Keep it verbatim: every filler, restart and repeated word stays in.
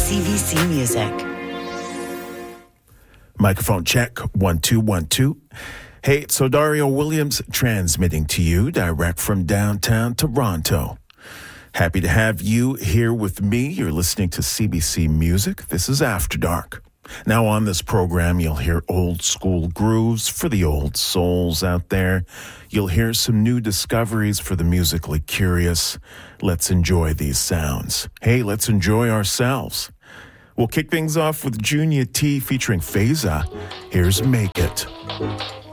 C B C Music. Microphone check, one, two, one, two. Hey, it's Odario Williams transmitting to you direct from downtown Toronto. Happy to have you here with me. You're listening to C B C Music. This is After Dark. Now on this program, you'll hear old school grooves for the old souls out there. You'll hear some new discoveries for the musically curious. Let's enjoy these sounds. Hey, let's enjoy ourselves. We'll kick things off with Junior T featuring Feza. Here's Make It.